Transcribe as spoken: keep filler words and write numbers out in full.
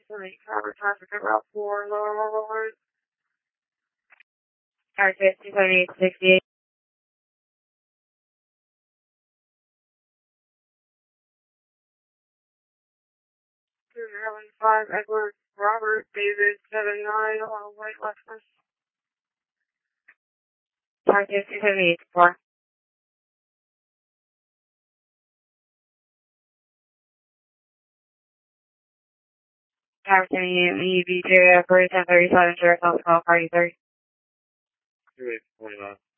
Like, cover traffic at Route four, Lord. Tower six, two seventy-eight sixty-eight. two zero one five, Edward, Robert, David, seven nine, on White Western. Tower six, two seventy-eight four. Tower seventy-eight, E V J, operator ten thirty-seven, Sheriff House Call, Party three. two eight four nine.